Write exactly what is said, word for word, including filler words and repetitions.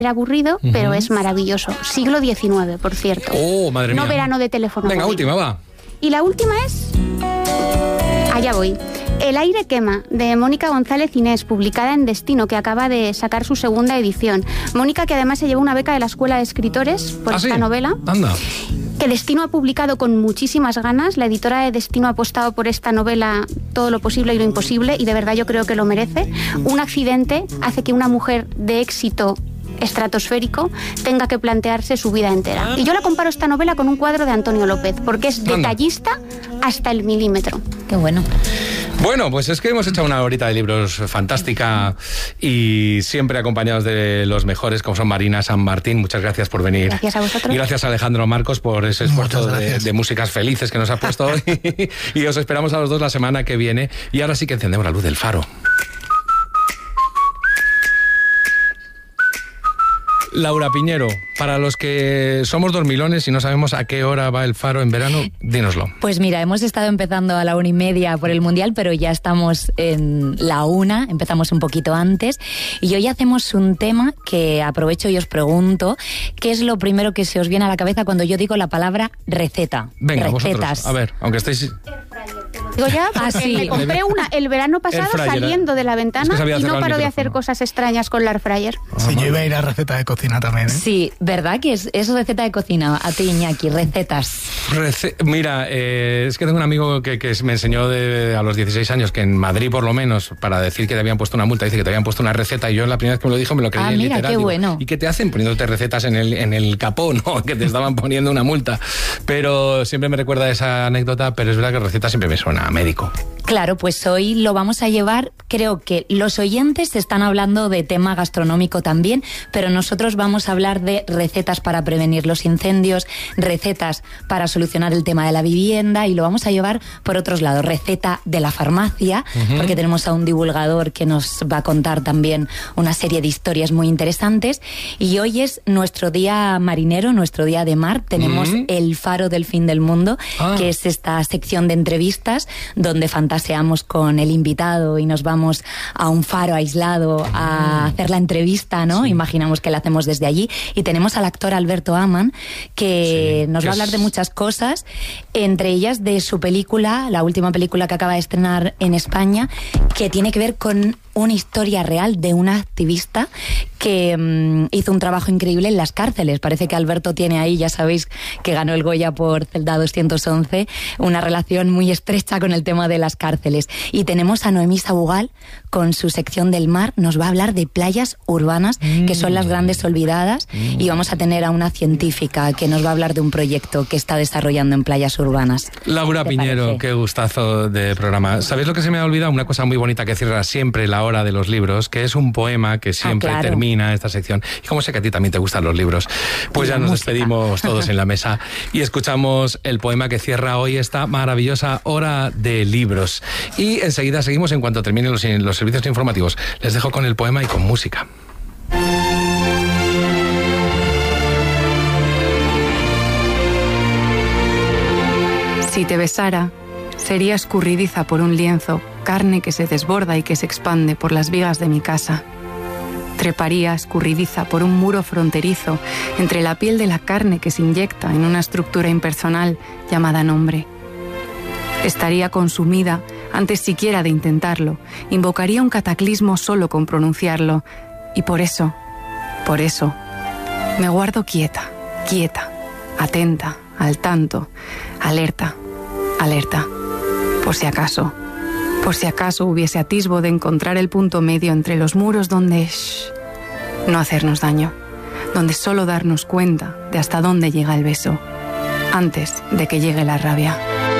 aburrido, uh-huh. pero es maravilloso. Siglo diecinueve, por cierto. Oh, madre mía. No Verano de teléfono. Venga, móvil. Última, va. Y la última es... Allá voy. El aire quema, de Mónica González Inés, publicada en Destino, que acaba de sacar su segunda edición. Mónica, que además se llevó una beca de la Escuela de Escritores por ¿Ah, esta sí? novela. Anda. Que Destino ha publicado con muchísimas ganas. La editora de Destino ha apostado por esta novela todo lo posible y lo imposible, y de verdad yo creo que lo merece. Un accidente hace que una mujer de éxito estratosférico tenga que plantearse su vida entera. Y yo la comparo esta novela con un cuadro de Antonio López, porque es detallista hasta el milímetro. Qué bueno. Bueno, pues es que hemos hecho una horita de libros fantástica y siempre acompañados de los mejores, como son Marina San Martín. Muchas gracias por venir. Gracias a vosotros. Y gracias a Alejandro Marcos por ese esfuerzo de, de músicas felices que nos ha puesto hoy. Y os esperamos a los dos la semana que viene. Y ahora sí que encendemos la luz del faro. Laura Piñero, para los que somos dormilones y no sabemos a qué hora va el faro en verano, dínoslo. Pues mira, hemos estado empezando a la una y media por el Mundial, pero ya estamos en la una, empezamos un poquito antes, y hoy hacemos un tema que aprovecho y os pregunto, ¿qué es lo primero que se os viene a la cabeza cuando yo digo la palabra receta? Venga, Recetas. vosotros, a ver, aunque estéis... Digo ya, porque Ah, sí. me compré una el verano pasado saliendo de la ventana, es que y no paro de micrófono. hacer cosas extrañas con la airfryer. Sí, yo iba a ir a receta de cocina también, ¿eh? Sí, ¿verdad? Que es, es receta de cocina. A ti, Iñaki, recetas. Rece- Mira, eh, es que tengo un amigo que, que me enseñó de, a los dieciséis años que en Madrid, por lo menos, para decir que te habían puesto una multa, dice que te habían puesto una receta, y yo la primera vez que me lo dijo me lo creí Ah, en mira, literal. qué Digo, bueno. ¿y qué te hacen poniéndote recetas en el, en el capó, no? Que te estaban poniendo una multa. Pero siempre me recuerda esa anécdota, pero es verdad que receta siempre me suena a médico. Claro, pues hoy lo vamos a llevar, creo que los oyentes están hablando de tema gastronómico también, pero nosotros vamos a hablar de recetas para prevenir los incendios, recetas para solucionar el tema de la vivienda, y lo vamos a llevar por otros lados, receta de la farmacia, uh-huh. porque tenemos a un divulgador que nos va a contar también una serie de historias muy interesantes, y hoy es nuestro día marinero, nuestro día de mar, tenemos uh-huh. el faro del fin del mundo, ah. que es esta sección de entrevistas donde fantaseamos con el invitado y nos vamos a un faro aislado a hacer la entrevista, ¿no? Sí. Imaginamos que la hacemos desde allí, y tenemos al actor Alberto Amann, que sí, nos que va a hablar de muchas cosas, entre ellas de su película, la última película que acaba de estrenar en España, que tiene que ver con una historia real de una activista que um, hizo un trabajo increíble en las cárceles. Parece que Alberto tiene ahí, ya sabéis que ganó el Goya por Celda doscientos once, una relación muy estrecha con el tema de las cárceles. Y tenemos a Noemí Sabugal con su sección del mar, nos va a hablar de playas urbanas, mm. que son las grandes olvidadas, mm. y vamos a tener a una científica que nos va a hablar de un proyecto que está desarrollando en playas urbanas. Laura Piñero, parece? Qué gustazo de programa. ¿Sabéis lo que se me ha olvidado? Una cosa muy bonita que cierra siempre la hora de los libros, que es un poema que siempre ah, claro. termina esta sección. Y como sé que a ti también te gustan los libros, pues ya nos música. despedimos todos en la mesa y escuchamos el poema que cierra hoy esta maravillosa hora de libros. Y enseguida seguimos en cuanto terminen los, los servicios informativos. Les dejo con el poema y con música. Si te besara, sería escurridiza por un lienzo, carne que se desborda y que se expande por las vigas de mi casa. Treparía escurridiza por un muro fronterizo entre la piel de la carne que se inyecta en una estructura impersonal llamada nombre. Estaría consumida antes siquiera de intentarlo, invocaría un cataclismo solo con pronunciarlo, y por eso, por eso, me guardo quieta, quieta, atenta, al tanto, alerta, alerta, por si acaso, por si acaso hubiese atisbo de encontrar el punto medio entre los muros donde, shh, no hacernos daño, donde solo darnos cuenta de hasta dónde llega el beso, antes de que llegue la rabia.